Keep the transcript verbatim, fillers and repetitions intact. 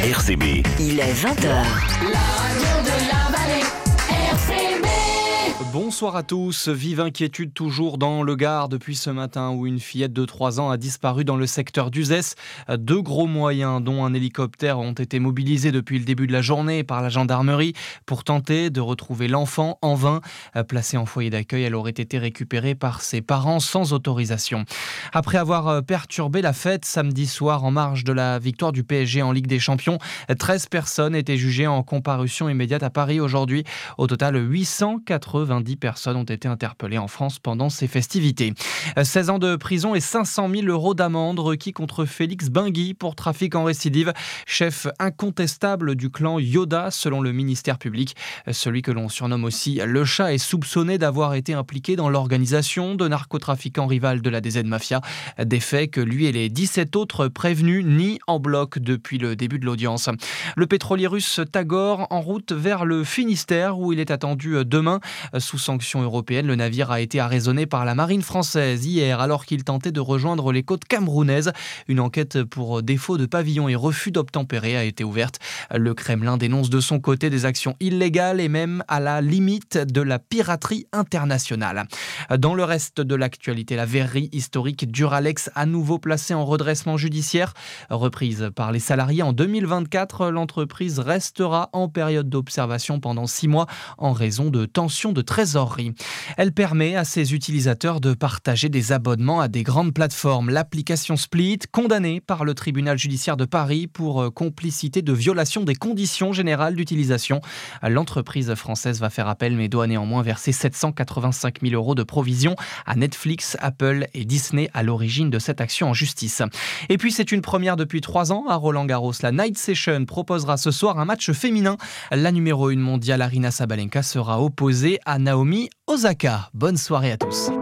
R C B. Il est vingt heures. La radio de la vallée, R C B. Bonsoir à tous. Vive inquiétude toujours dans le Gard depuis ce matin où une fillette de trois ans a disparu dans le secteur d'Uzès. Deux gros moyens, dont un hélicoptère, ont été mobilisés depuis le début de la journée par la gendarmerie pour tenter de retrouver l'enfant. En vain, placée en foyer d'accueil, elle aurait été récupérée par ses parents sans autorisation. Après avoir perturbé la fête samedi soir en marge de la victoire du P S G en Ligue des Champions, treize personnes étaient jugées en comparution immédiate à Paris aujourd'hui. Au total, huit cent quatre-vingt-dix personnes ont été interpellées en France pendant ces festivités. seize ans de prison et cinq cent mille euros d'amende requis contre Félix Benguy pour trafic en récidive, chef incontestable du clan Yoda selon le ministère public. Celui que l'on surnomme aussi le chat est soupçonné d'avoir été impliqué dans l'organisation de narcotrafiquants rivales de la D Z Mafia, des faits que lui et les dix-sept autres prévenus nient en bloc depuis le début de l'audience. Le pétrolier russe Tagor en route vers le Finistère où il est attendu demain. Sous sanction européenne, le navire a été arraisonné par la marine française hier alors qu'il tentait de rejoindre les côtes camerounaises. Une enquête pour défaut de pavillon et refus d'obtempérer a été ouverte. Le Kremlin dénonce de son côté des actions illégales et même à la limite de la piraterie internationale. Dans le reste de l'actualité, la verrerie historique Duralex à nouveau placée en redressement judiciaire. Reprise par les salariés en deux mille vingt-quatre, l'entreprise restera en période d'observation pendant six mois en raison de tensions de trésorerie. Elle permet à ses utilisateurs de partager des abonnements à des grandes plateformes. L'application Split, condamnée par le tribunal judiciaire de Paris pour complicité de violation des conditions générales d'utilisation. L'entreprise française va faire appel mais doit néanmoins verser sept cent quatre-vingt-cinq mille euros de provision à Netflix, Apple et Disney à l'origine de cette action en justice. Et puis c'est une première depuis trois ans à Roland-Garros. La Night Session proposera ce soir un match féminin. La numéro un mondiale Aryna Sabalenka sera opposée à Naomi Osaka. Bonne soirée à tous.